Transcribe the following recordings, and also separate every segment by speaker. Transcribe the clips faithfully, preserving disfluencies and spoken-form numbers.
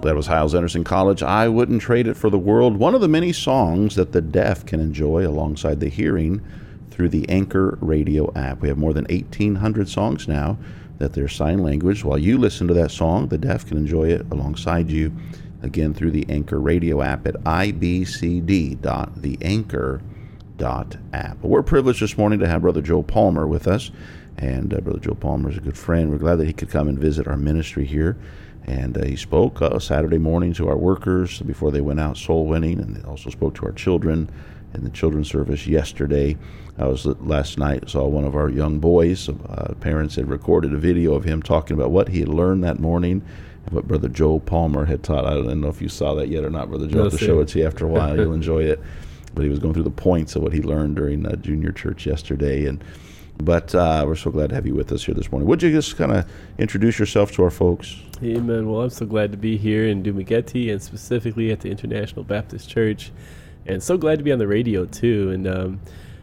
Speaker 1: That was Hyles Anderson College. I Wouldn't Trade It for the World. One of the many songs that the deaf can enjoy alongside the hearing through the Anchor Radio app. We have more than eighteen hundred songs now that they're sign language. While you listen to that song, the deaf can enjoy it alongside you, again, through the Anchor Radio app at I B C D dot the anchor dot app. We're privileged this morning to have Brother Joe Palmer with us. And uh, Brother Joe Palmer is a good friend. We're glad that he could come and visit our ministry here. And uh, he spoke uh, Saturday morning to our workers before they went out soul winning, and also spoke to our children in the children's service yesterday. I was last night saw one of our young boys. Uh, parents had recorded a video of him talking about what he had learned that morning and what Brother Joe Palmer had taught. I don't know if you saw that yet or not, Brother Joe. I'll have to show it to you after a while. You'll enjoy it. But he was going through the points of what he learned during uh, junior church yesterday. And But uh, we're so glad to have you with us here this morning. Would you just kind of introduce yourself to our folks?
Speaker 2: Amen. Well, I'm so glad to be here in Dumaguete and specifically at the International Baptist Church, and so glad to be on the radio too. And um,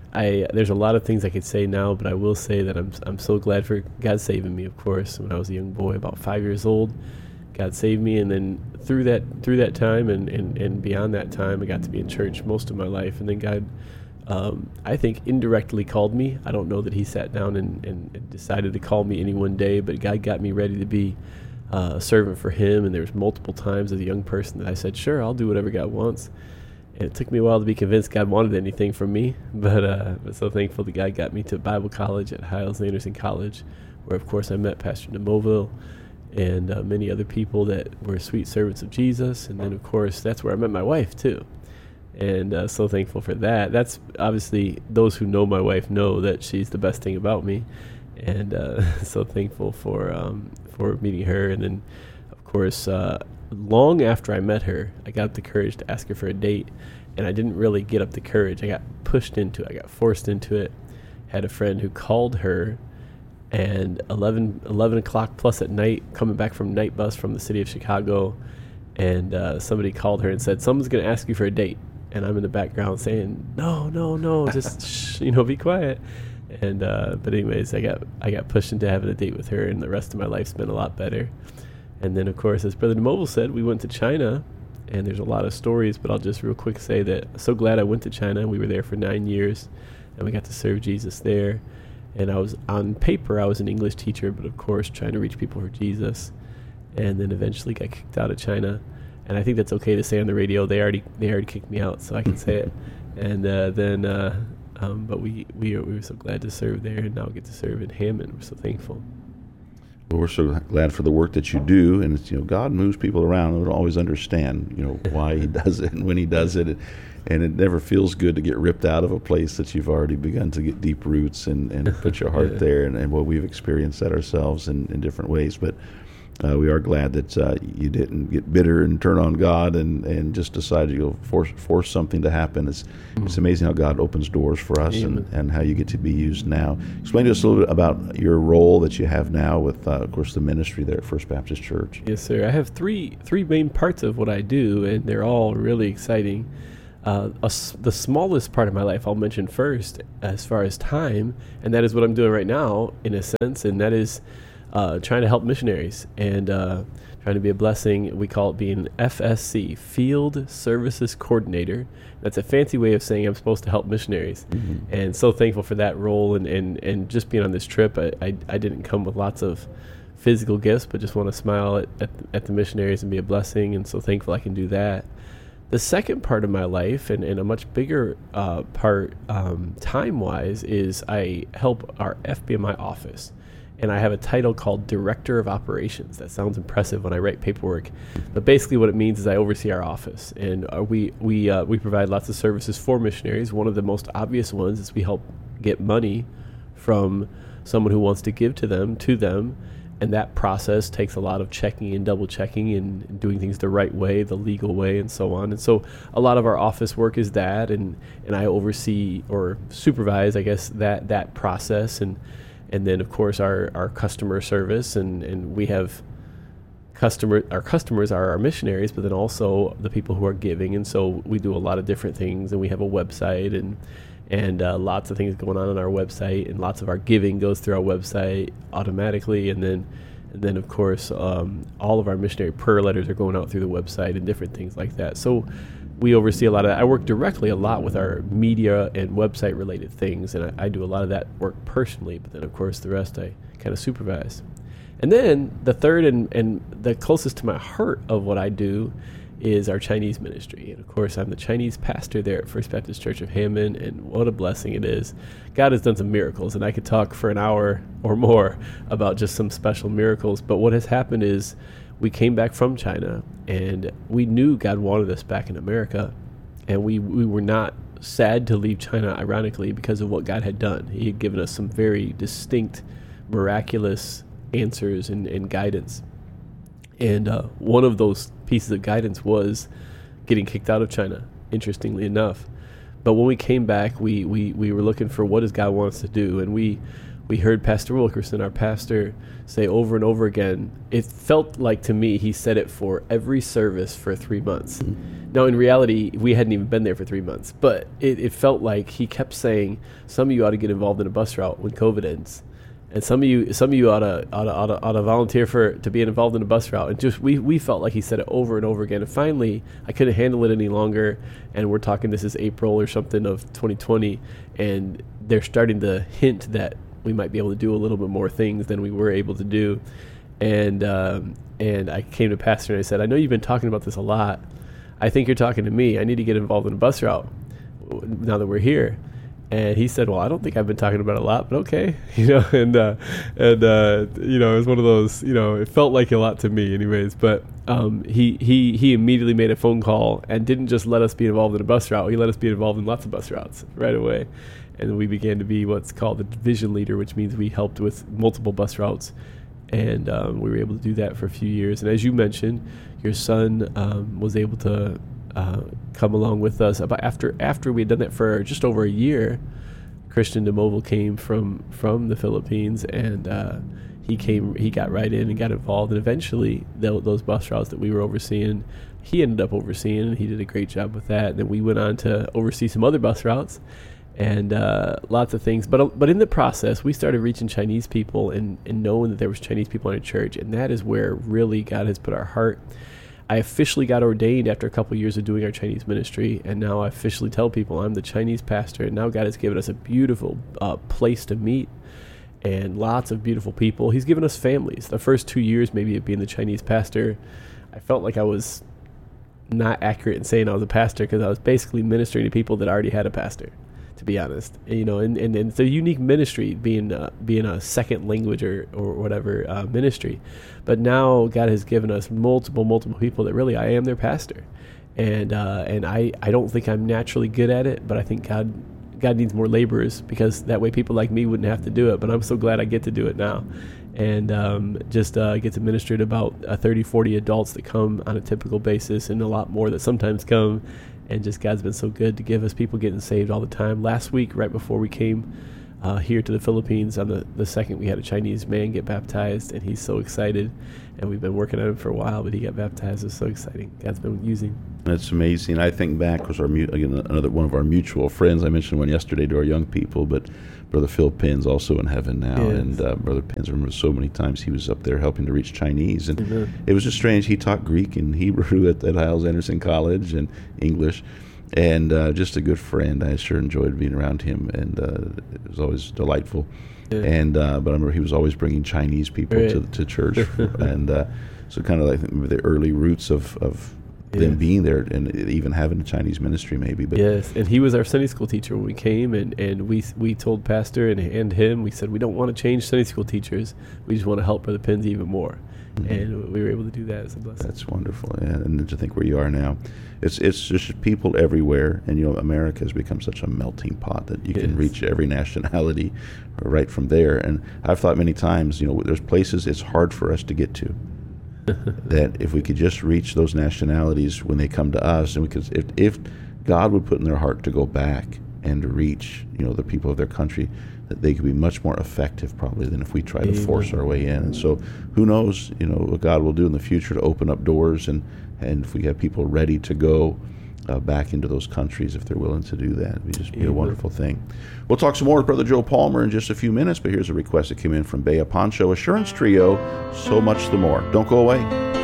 Speaker 2: I there's a lot of things I could say now, but I will say that I'm I'm so glad for God saving me. Of course, when I was a young boy, about five years old, God saved me, and then through that through that time and, and, and beyond that time, I got to be in church most of my life, and then God. Um, I think indirectly called me. I don't know that he sat down and, and, and decided to call me any one day, but God got me ready to be uh, a servant for him. And there was multiple times as a young person that I said, sure, I'll do whatever God wants. And it took me a while to be convinced God wanted anything from me, but uh, I'm so thankful that God got me to Bible college at Hyles Anderson College, where of course I met Pastor Demoville and uh, many other people that were sweet servants of Jesus. And then of course that's where I met my wife too. And uh, so thankful for that. That's obviously, those who know my wife know that she's the best thing about me. And uh, so thankful for um, for meeting her. And then, of course, uh, long after I met her, I got up the courage to ask her for a date. And I didn't really get up the courage. I got pushed into it. I got forced into it. Had a friend who called her, and eleven, eleven o'clock plus at night, coming back from night bus from the city of Chicago, and uh, somebody called her and said, someone's going to ask you for a date. And I'm in the background saying, no, no, no, just, shh, you know, be quiet. And, uh, but anyways, I got, I got pushed into having a date with her, and the rest of my life's been a lot better. And then, of course, as Brother Demoville said, we went to China, and there's a lot of stories, but I'll just real quick say that I'm so glad I went to China. We were there for nine years, and we got to serve Jesus there. And I was, on paper, I was an English teacher, but of course, trying to reach people for Jesus. And then eventually got kicked out of China. And I think that's okay to say on the radio. They already they already kicked me out, so I can say it. And uh, then, uh, um, but we we, are, we were so glad to serve there, and now get to serve in Hammond. We're so thankful.
Speaker 1: Well, we're so glad for the work that you do, and it's, you know, God moves people around. We don't always understand, you know, why He does it and when He does it, and it never feels good to get ripped out of a place that you've already begun to get deep roots and, and put your heart yeah. there. And, and well, we've experienced that ourselves in, in different ways, but. Uh, we are glad that uh, you didn't get bitter and turn on God and, and just decide to force force something to happen. It's mm-hmm. it's amazing how God opens doors for us and, and how you get to be used now. Explain to us a little bit about your role that you have now with, uh, of course, the ministry there at First Baptist Church.
Speaker 2: Yes, sir. I have three three main parts of what I do, and they're all really exciting. Uh, a, the smallest part of my life I'll mention first as far as time, and that is what I'm doing right now, in a sense, and that is Uh, trying to help missionaries and uh, trying to be a blessing. We call it being F S C, Field Services Coordinator. That's a fancy way of saying I'm supposed to help missionaries. Mm-hmm. And so thankful for that role. And, and, and just being on this trip, I, I, I didn't come with lots of physical gifts, but just want to smile at, at, at the missionaries and be a blessing. And so thankful I can do that. The second part of my life, and, and a much bigger uh, part um, time-wise, is I help our F B M I office. And I have a title called Director of Operations. That sounds impressive when I write paperwork. But basically what it means is I oversee our office. And uh, we we uh, we provide lots of services for missionaries. One of the most obvious ones is we help get money from someone who wants to give to them, to them. And that process takes a lot of checking and double checking and doing things the right way, the legal way, and so on. And so a lot of our office work is that. And, and I oversee or supervise, I guess, that, that process. And And then, of course, our, our customer service, and, and we have customer. Our customers are our missionaries, but then also the people who are giving. And so we do a lot of different things, and we have a website, and and uh, lots of things going on on our website, and lots of our giving goes through our website automatically. And then And then, of course, um, all of our missionary prayer letters are going out through the website and different things like that. So we oversee a lot of that. I work directly a lot with our media and website related things, and I, I do a lot of that work personally, but then, of course, the rest I kind of supervise. And then the third and, and the closest to my heart of what I do is our Chinese ministry. And of course, I'm the Chinese pastor there at First Baptist Church of Hammond, and what a blessing it is. God has done some miracles, and I could talk for an hour or more about just some special miracles. But what has happened is we came back from China, and we knew God wanted us back in America, and we, we were not sad to leave China, ironically, because of what God had done. He had given us some very distinct, miraculous answers and, and guidance. And uh, one of those pieces of guidance was getting kicked out of China, interestingly enough. But when we came back, we, we, we were looking for what does God want us to do. And we, we heard Pastor Wilkerson, our pastor, say over and over again, it felt like to me he said it for every service for three months. Mm-hmm. Now, in reality, we hadn't even been there for three months. But it, it felt like he kept saying, some of you ought to get involved in a bus route when COVID ends. And some of you, some of you ought to, ought to, ought to, ought to volunteer for to be involved in a bus route. And just we, we felt like he said it over and over again. And finally, I couldn't handle it any longer. And we're talking, this is April or something of twenty twenty, and they're starting to hint that we might be able to do a little bit more things than we were able to do. And um, and I came to Pastor and I said, I know you've been talking about this a lot. I think you're talking to me. I need to get involved in a bus route now that we're here. And he said, well, I don't think I've been talking about it a lot, but okay. You know, and, uh, and uh, you know, it was one of those, you know, it felt like a lot to me anyways. But um, he, he, he immediately made a phone call and didn't just let us be involved in a bus route. He let us be involved in lots of bus routes right away. And we began to be what's called a division leader, which means we helped with multiple bus routes. And um, we were able to do that for a few years. And as you mentioned, your son um, was able to Uh, come along with us. About after after we had done that for just over a year, Christian DeMoval came from from the Philippines, and uh, he came. He got right in and got involved, and eventually th- those bus routes that we were overseeing, he ended up overseeing, and he did a great job with that. And then we went on to oversee some other bus routes, and uh, lots of things. But uh, but in the process, we started reaching Chinese people and, and knowing that there was Chinese people in our church, and that is where really God has put our heart. I officially got ordained after a couple of years of doing our Chinese ministry, and now I officially tell people I'm the Chinese pastor, and now God has given us a beautiful uh, place to meet and lots of beautiful people. He's given us families. The first two years maybe of being the Chinese pastor, I felt like I was not accurate in saying I was a pastor because I was basically ministering to people that already had a pastor, to be honest. And, you know, and, and, and it's a unique ministry being uh, being a second language or, or whatever uh, ministry. But now God has given us multiple, multiple people that really I am their pastor. And uh, and I, I don't think I'm naturally good at it, but I think God God needs more laborers because that way people like me wouldn't have to do it. But I'm so glad I get to do it now. And um, just uh, get to minister to about uh, thirty, forty adults that come on a typical basis, and a lot more that sometimes come. And just God's been so good to give us people getting saved all the time. Last week, right before we came uh, here to the Philippines, on the, the second, we had a Chinese man get baptized, and he's so excited. And we've been working on him for a while, but he got baptized. It's so exciting. God's been using.
Speaker 1: That's amazing. I think back was our again another one of our mutual friends. I mentioned one yesterday to our young people, but Brother Phil Pinn's also in heaven now, yes. and uh, Brother Pinn's, I remember so many times he was up there helping to reach Chinese, and mm-hmm. it was just strange. He taught Greek and Hebrew at, at Hyles Anderson College and English, and uh, just a good friend. I sure enjoyed being around him, and uh, it was always delightful. Yeah. And uh, but I remember he was always bringing Chinese people right. to to church, and uh, so kind of like the early roots of of. Yes. Them being there and even having a Chinese ministry maybe. But
Speaker 2: yes, and he was our Sunday school teacher when we came, and, and we we told Pastor and, and him, we said we don't want to change Sunday school teachers, we just want to help Brother Pins even more. Mm-hmm. And we were able to do that as a blessing.
Speaker 1: That's wonderful, yeah. And to think where you are now, it's it's just people everywhere, and you know America has become such a melting pot that you can yes. reach every nationality right from there. And I've thought many times, you know, there's places it's hard for us to get to. That if we could just reach those nationalities when they come to us, and we could, if, if God would put in their heart to go back and to reach, you know, the people of their country, that they could be much more effective probably than if we try to Amen. force our way in. And so, who knows, you know, what God will do in the future to open up doors, and and if we have people ready to go, uh, back into those countries if they're willing to do that. It would just be
Speaker 2: Amen.
Speaker 1: a wonderful thing. We'll talk some more with Brother Joe Palmer in just a few minutes, but here's a request that came in from Bea Pancho Assurance Trio, So Much the More. Don't go away.